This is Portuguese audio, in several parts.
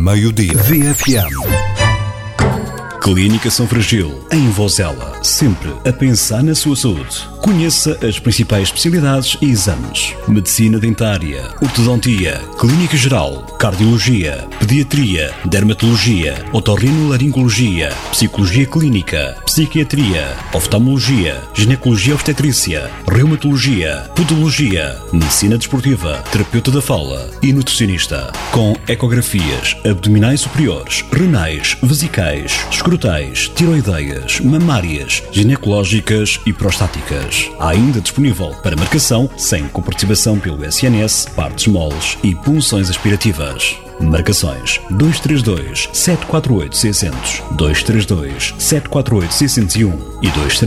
Meio-dia. VFM. Clínica São Fragil, em Vozela. Sempre a pensar na sua saúde. Conheça as principais especialidades e exames. Medicina dentária, ortodontia, clínica geral, cardiologia, pediatria, dermatologia, otorrinolaringologia, psicologia clínica, psiquiatria, oftalmologia, ginecologia obstetrícia, reumatologia, podologia, medicina desportiva, terapeuta da fala e nutricionista. Com ecografias abdominais superiores, renais, vesicais, escrotais, tiroideias, mamárias, ginecológicas e prostáticas. Há ainda disponível para marcação, sem comparticipação pelo SNS, partes moles e punções aspirativas. Marcações 232-748-600, 232-748-601 e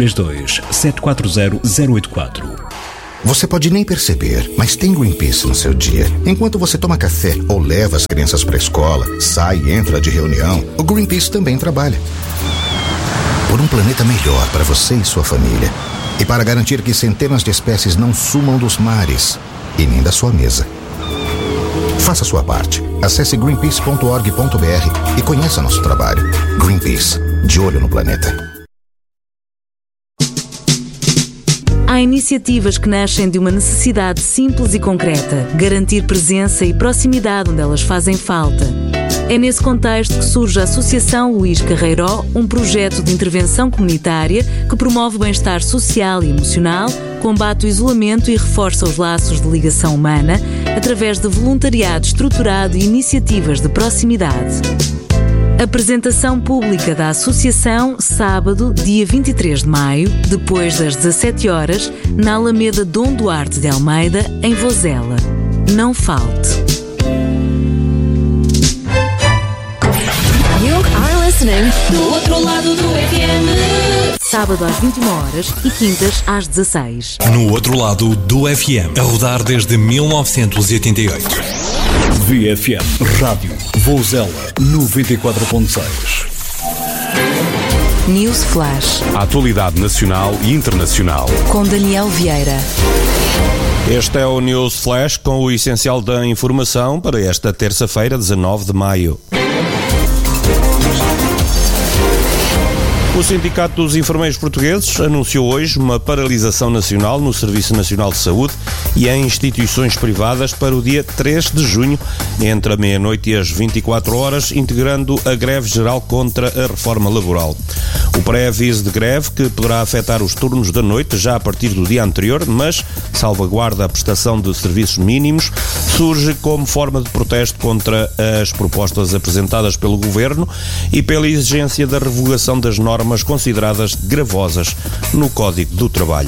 232-740-084. Você pode nem perceber, mas tem Greenpeace no seu dia. Enquanto você toma café ou leva as crianças para a escola, sai e entra de reunião, o Greenpeace também trabalha. Por um planeta melhor para você e sua família. E para garantir que centenas de espécies não sumam dos mares e nem da sua mesa. Faça a sua parte. Acesse greenpeace.org.br e conheça nosso trabalho. Greenpeace, de olho no planeta. Há iniciativas que nascem de uma necessidade simples e concreta: garantir presença e proximidade onde elas fazem falta. É nesse contexto que surge a Associação Luís Carreiró, um projeto de intervenção comunitária que promove o bem-estar social e emocional, combate o isolamento e reforça os laços de ligação humana através de voluntariado estruturado e iniciativas de proximidade. Apresentação pública da Associação, sábado, dia 23 de maio, depois das 17 horas, na Alameda Dom Duarte de Almeida, em Vozela. Não falte. You are listening do outro lado do FM. Sábado às 21 horas e quintas às 16. No outro lado do FM, a rodar desde 1988. VFM Rádio Vozela 94.6. News Flash. A atualidade nacional e internacional. Com Daniel Vieira. Este é o News Flash com o essencial da informação para esta terça-feira, 19 de maio. O Sindicato dos Enfermeiros Portugueses anunciou hoje uma paralisação nacional no Serviço Nacional de Saúde e em instituições privadas para o dia 3 de junho, entre a meia-noite e as 24 horas, integrando a greve geral contra a reforma laboral. O pré-aviso de greve, que poderá afetar os turnos da noite já a partir do dia anterior, mas salvaguarda a prestação de serviços mínimos, surge como forma de protesto contra as propostas apresentadas pelo Governo e pela exigência da revogação das normas consideradas gravosas no Código do Trabalho.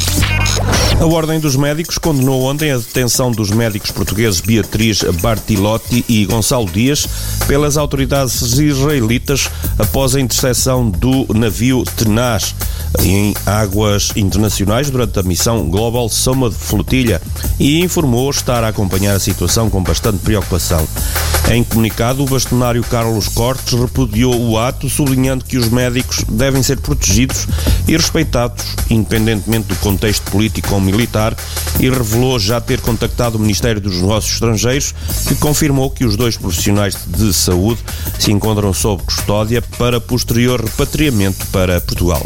A Ordem dos Médicos condenou ontem a detenção dos médicos portugueses Beatriz Bartilotti e Gonçalo Dias pelas autoridades israelitas após a interseção do navio Tenaz em águas internacionais durante a missão Global Summit Flotilha e informou estar a acompanhar a situação com bastante preocupação. Em comunicado, o bastonário Carlos Cortes repudiou o ato, sublinhando que os médicos devem ser protegidos e respeitados, independentemente do contexto político ou militar, e revelou já ter contactado o Ministério dos Negócios Estrangeiros, que confirmou que os dois profissionais de saúde se encontram sob custódia para posterior repatriamento para Portugal.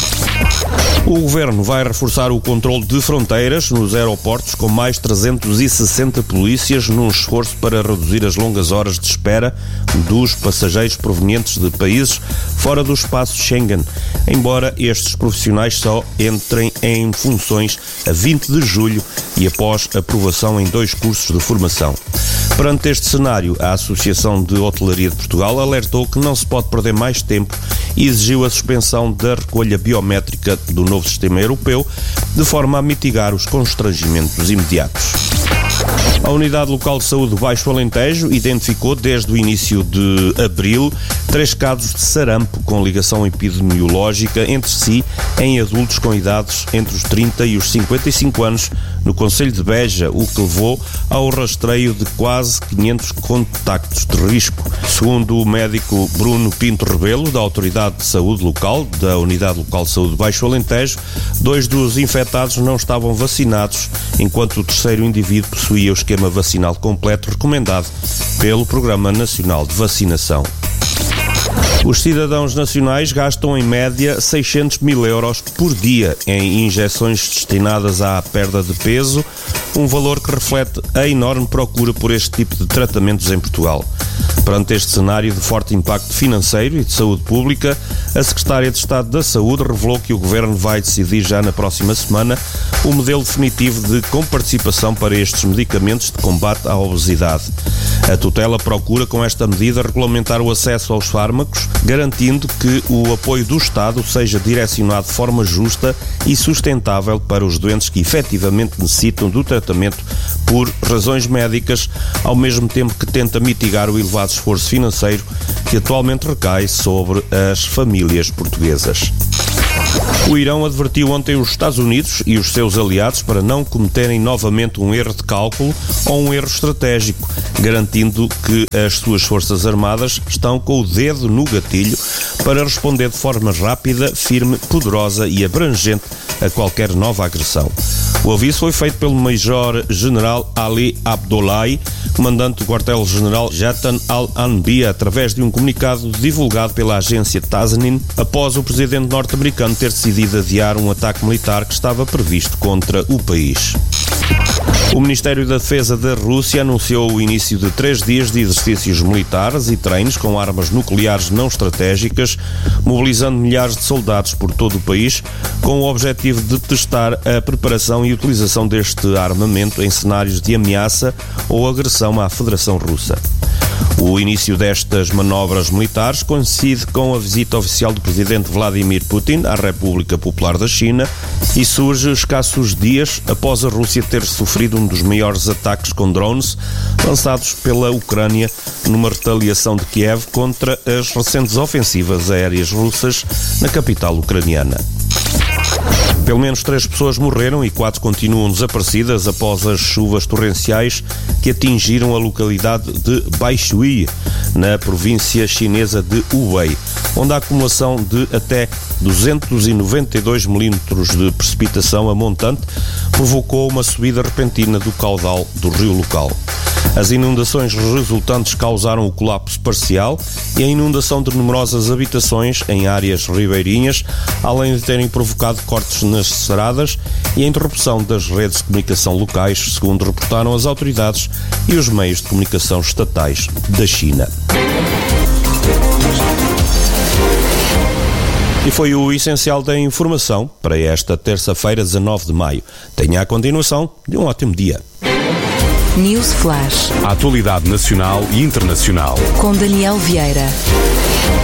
O Governo vai reforçar o controle de fronteiras nos aeroportos com mais 360 polícias num esforço para reduzir as longas horas de espera dos passageiros provenientes de países fora do espaço Schengen, embora estes profissionais só entrem em funções a 20 de julho e após aprovação em 2 cursos de formação. Perante este cenário, a Associação de Hotelaria de Portugal alertou que não se pode perder mais tempo e exigiu a suspensão da recolha biométrica do novo sistema europeu, de forma a mitigar os constrangimentos imediatos. A Unidade Local de Saúde Baixo Alentejo identificou desde o início de abril 3 casos de sarampo com ligação epidemiológica entre si em adultos com idades entre os 30 e os 55 anos no concelho de Beja, o que levou ao rastreio de quase 500 contactos de risco. Segundo o médico Bruno Pinto Rebelo, da Autoridade de Saúde Local, da Unidade Local de Saúde Baixo Alentejo, 2 dos infectados não estavam vacinados, enquanto o terceiro indivíduo possuía o esquema vacinal completo recomendado pelo Programa Nacional de Vacinação. Os cidadãos nacionais gastam em média 600 mil euros por dia em injeções destinadas à perda de peso, um valor que reflete a enorme procura por este tipo de tratamentos em Portugal. Perante este cenário de forte impacto financeiro e de saúde pública, a Secretária de Estado da Saúde revelou que o Governo vai decidir já na próxima semana o modelo definitivo de comparticipação para estes medicamentos de combate à obesidade. A tutela procura, com esta medida, regulamentar o acesso aos fármacos, garantindo que o apoio do Estado seja direcionado de forma justa e sustentável para os doentes que efetivamente necessitam do tratamento por razões médicas, ao mesmo tempo que tenta mitigar o elevado esforço financeiro que atualmente recai sobre as famílias portuguesas. O Irão advertiu ontem os Estados Unidos e os seus aliados para não cometerem novamente um erro de cálculo ou um erro estratégico, garantindo que as suas forças armadas estão com o dedo no gatilho para responder de forma rápida, firme, poderosa e abrangente a qualquer nova agressão. O aviso foi feito pelo Major-General Ali Abdollahi, comandante do quartel-general Jatan al-Anbiya, através de um comunicado divulgado pela agência Tasnim, após o presidente norte-americano ter decidido adiar um ataque militar que estava previsto contra o país. O Ministério da Defesa da Rússia anunciou o início de 3 dias de exercícios militares e treinos com armas nucleares não estratégicas, mobilizando milhares de soldados por todo o país, com o objetivo de testar a preparação e utilização deste armamento em cenários de ameaça ou agressão à Federação Russa. O início destas manobras militares coincide com a visita oficial do presidente Vladimir Putin à República Popular da China e surge escassos dias após a Rússia ter sofrido um dos maiores ataques com drones lançados pela Ucrânia numa retaliação de Kiev contra as recentes ofensivas aéreas russas na capital ucraniana. Pelo menos 3 pessoas morreram e 4 continuam desaparecidas após as chuvas torrenciais que atingiram a localidade de Baishui, na província chinesa de Hubei, onde a acumulação de até 292 milímetros de precipitação a montante provocou uma subida repentina do caudal do rio local. As inundações resultantes causaram o colapso parcial e a inundação de numerosas habitações em áreas ribeirinhas, além de terem provocado cortes nas estradas e a interrupção das redes de comunicação locais, segundo reportaram as autoridades e os meios de comunicação estatais da China. E foi o essencial da informação para esta terça-feira, 19 de maio. Tenha a continuação de um ótimo dia. News Flash. A atualidade nacional e internacional. Com Daniel Vieira.